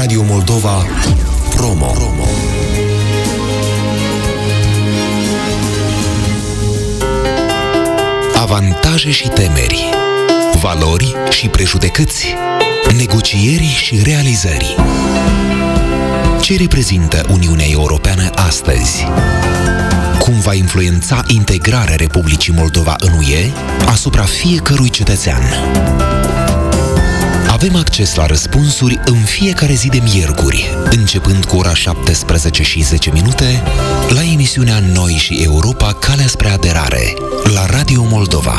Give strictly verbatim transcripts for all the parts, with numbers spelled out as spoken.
Radio Moldova Promo. Avantaje și temeri, valori și prejudecăți, negocieri și realizări. Ce reprezintă Uniunea Europeană astăzi? Cum va influența integrarea Republicii Moldova în U E asupra fiecărui cetățean? Avem acces la răspunsuri în fiecare zi de miercuri, începând cu ora șaptesprezece și zece minute, la emisiunea Noi și Europa, Calea spre aderare, la Radio Moldova.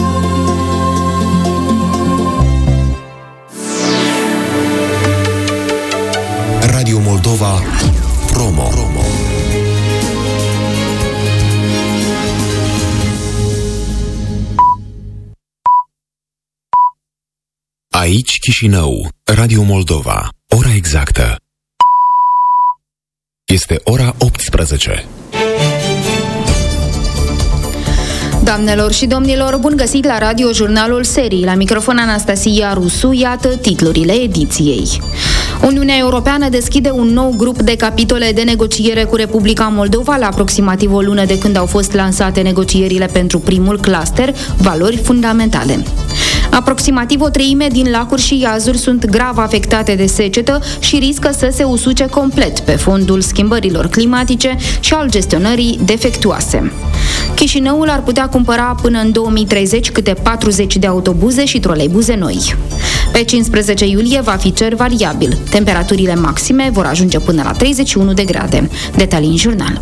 Radio Moldova Promo. Aici Chișinău, Radio Moldova, ora exactă. Este ora optsprezece. Doamnelor și domnilor, bun găsit la Radio Jurnalul Serii. La microfon Anastasia Rusu, iată titlurile ediției. Uniunea Europeană deschide un nou grup de capitole de negociere cu Republica Moldova la aproximativ o lună de când au fost lansate negocierile pentru primul cluster, valori fundamentale. Aproximativ o treime din lacuri și iazuri sunt grav afectate de secetă și riscă să se usuce complet pe fondul schimbărilor climatice și al gestionării defectuoase. Chișinăul ar putea cumpăra până în două mii treizeci câte patruzeci de autobuze și troleibuze noi. Pe cincisprezece iulie va fi cer variabil. Temperaturile maxime vor ajunge până la treizeci și unu de grade. Detalii în jurnal.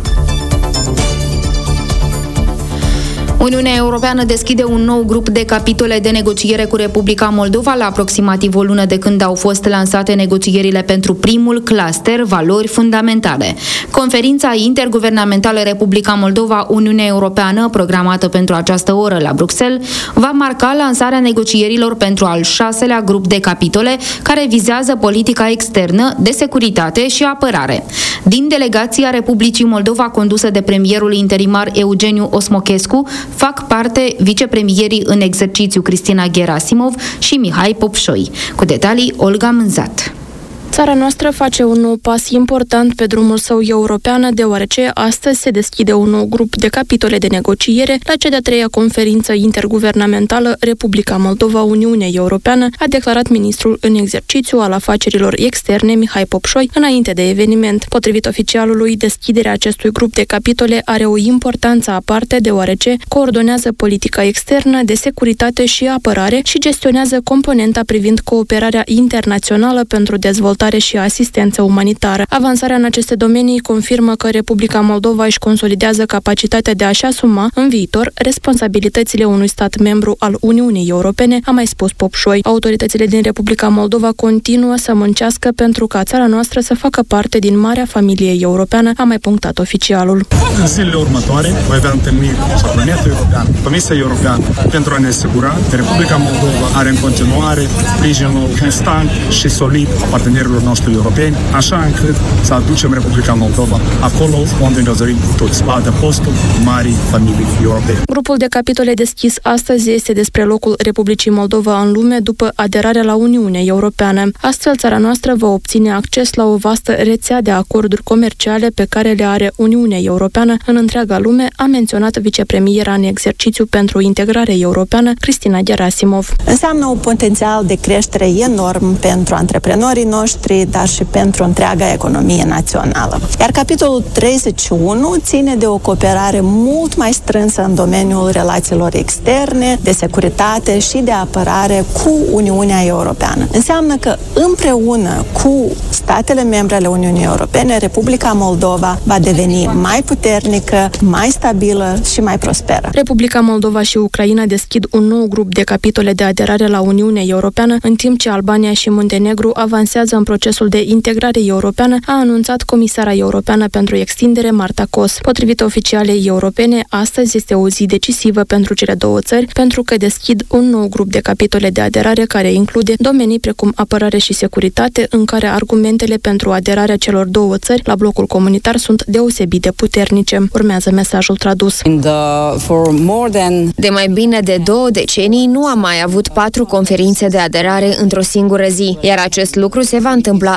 Uniunea Europeană deschide un nou grup de capitole de negociere cu Republica Moldova la aproximativ o lună de când au fost lansate negocierile pentru primul cluster, valori fundamentale. Conferința interguvernamentală Republica Moldova-Uniunea Europeană, programată pentru această oră la Bruxelles, va marca lansarea negocierilor pentru al șaselea grup de capitole care vizează politica externă, de securitate și apărare. Din delegația Republicii Moldova condusă de premierul interimar Eugeniu Osmochescu, fac parte vicepremierii în exercițiu Cristina Gerasimov și Mihai Popșoi. Cu detalii, Olga Mânzat. Țara noastră face un nou pas important pe drumul său european, deoarece astăzi se deschide un nou grup de capitole de negociere la cea de-a treia conferință interguvernamentală Republica Moldova-Uniunea Europeană, a declarat ministrul în exercițiu al afacerilor externe Mihai Popșoi înainte de eveniment. Potrivit oficialului, deschiderea acestui grup de capitole are o importanță aparte, deoarece coordonează politica externă, de securitate și apărare și gestionează componenta privind cooperarea internațională pentru dezvoltare și asistență umanitară. Avansarea în aceste domenii confirmă că Republica Moldova își consolidează capacitatea de a-și asuma în viitor responsabilitățile unui stat membru al Uniunii Europene, a mai spus Popșoi. Autoritățile din Republica Moldova continuă să muncească pentru ca țara noastră să facă parte din marea familie europeană, a mai punctat oficialul. În zilele următoare voi avea întâlniri cu Parlamentul European, Comisia Europeană, pentru a ne asigura că Republica Moldova are în continuare sprijinul constant și solid a partenerilor noștri europeni, așa încât să aducem Republica Moldova acolo unde ne dorim cu toți, la adăpostul marii familii europene. Grupul de capitole deschis astăzi este despre locul Republicii Moldova în lume după aderarea la Uniunea Europeană. Astfel, țara noastră va obține acces la o vastă rețea de acorduri comerciale pe care le are Uniunea Europeană în întreaga lume, a menționat vicepremiera în exercițiu pentru integrare europeană, Cristina Gerasimov. Înseamnă un potențial de creștere enorm pentru antreprenorii noștri, dar și pentru întreaga economie națională. Iar capitolul treizeci și unu ține de o cooperare mult mai strânsă în domeniul relațiilor externe, de securitate și de apărare cu Uniunea Europeană. Înseamnă că împreună cu statele membre ale Uniunii Europene, Republica Moldova va deveni mai puternică, mai stabilă și mai prosperă. Republica Moldova și Ucraina deschid un nou grup de capitole de aderare la Uniunea Europeană, în timp ce Albania și Muntenegru avansează în procesul de integrare europeană, a anunțat comisara europeană pentru extindere Marta Kos. Potrivit oficialei europene, astăzi este o zi decisivă pentru cele două țări, pentru că deschid un nou grup de capitole de aderare care include domenii precum apărare și securitate, în care argumentele pentru aderarea celor două țări la blocul comunitar sunt deosebit de puternice. Urmează mesajul tradus. De mai bine de două decenii nu am mai avut patru conferințe de aderare într-o singură zi, iar acest lucru se va întâmpla